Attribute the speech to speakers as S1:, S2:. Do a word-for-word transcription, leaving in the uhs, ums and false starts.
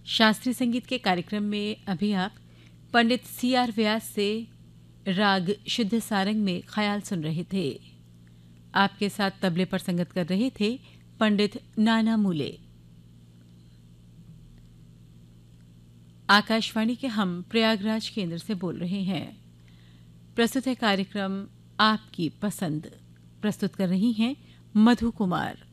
S1: शास्त्रीय संगीत के कार्यक्रम में अभी आप पंडित सी आर व्यास से राग शुद्ध सारंग में ख्याल सुन रहे थे। आपके साथ तबले पर संगत कर रहे थे पंडित नाना मूले। आकाशवाणी के हम प्रयागराज केंद्र से बोल रहे हैं। प्रस्तुत है कार्यक्रम आपकी पसंद। प्रस्तुत कर रही हैं मधु कुमार।